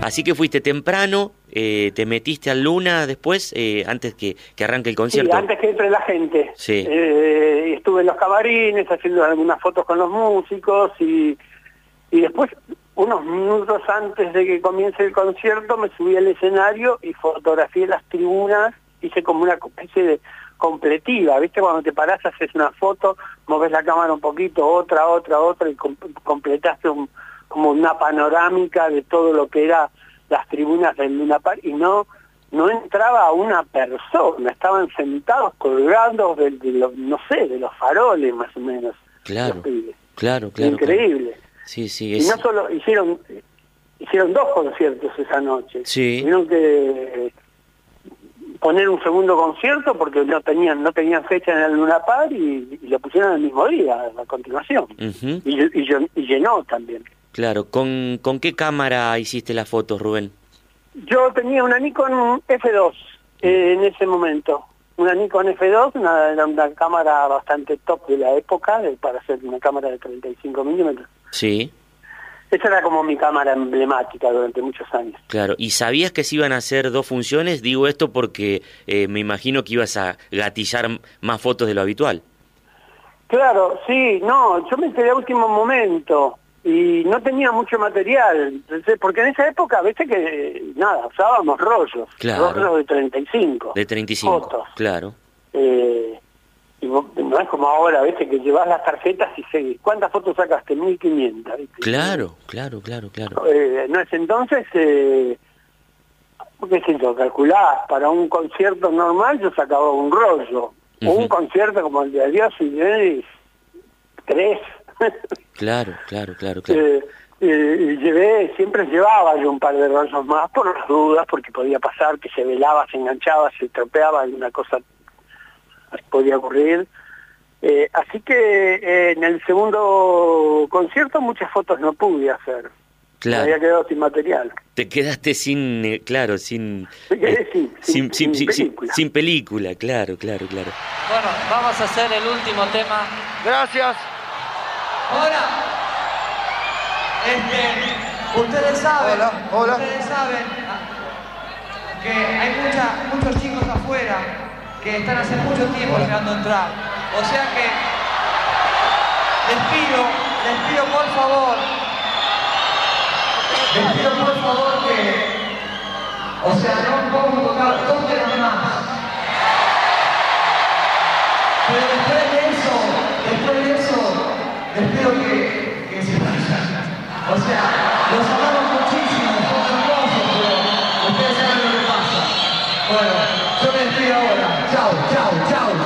Así que fuiste temprano, te metiste al Luna después, antes que arranque el concierto. Sí, antes que entre la gente. Sí. Estuve en los camarines haciendo algunas fotos con los músicos y después, unos minutos antes de que comience el concierto, me subí al escenario y fotografié las tribunas, hice como una especie de completiva, ¿viste? Cuando te parás haces una foto, movés la cámara un poquito, otra, y completaste como una panorámica de todo lo que era las tribunas del Luna Park, y no entraba una persona, estaban sentados colgando de los faroles más o menos. Claro, los pibes. claro. Increíble. Claro. Sí, Y no solo hicieron 2 conciertos esa noche. Sí. Tuvieron que poner un segundo concierto porque no tenían fecha en el Luna Park y lo pusieron el mismo día, a continuación. Uh-huh. Y llenó también. Claro. ¿Con qué cámara hiciste las fotos, Rubén? Yo tenía una Nikon F2 en ese momento. Una Nikon F2, una cámara bastante top de la época, para hacer una cámara de 35 milímetros. Sí. Esa era como mi cámara emblemática durante muchos años. Claro, ¿y sabías que se iban a hacer 2 funciones? Digo esto porque me imagino que ibas a gatillar más fotos de lo habitual. Claro, sí, no, yo me enteré a último momento y no tenía mucho material, porque en esa época, viste que, usábamos rollos, Claro. rollos de 35. De 35, fotos. claro. Y no es como ahora, viste, que llevas las tarjetas y seguís. ¿Cuántas fotos sacaste? 1500, ¿viste? Claro. No es entonces, qué sé yo, calculás, para un concierto normal yo sacaba un rollo. Uh-huh. Un concierto como el de Adiós y Dennis, 3. Claro. Siempre llevaba yo un par de rollos más por las dudas, porque podía pasar que se velaba, se enganchaba, se estropeaba, alguna cosa podía ocurrir. Así que en el segundo concierto muchas fotos no pude hacer. Claro. Me había quedado sin material. Te quedaste sin sin película, claro. Bueno, vamos a hacer el último tema. Gracias. Ahora, ustedes saben, Hola. Ustedes saben que hay muchos chicos afuera que están hace mucho tiempo esperando entrar. O sea que les pido por favor que, no podemos tocar 2 temas más. Pero después de eso, les pido que se vayan. O sea, los amamos muchísimo, son hermosos, pero ustedes saben lo que pasa. Bueno, yo me despido ahora. Chau.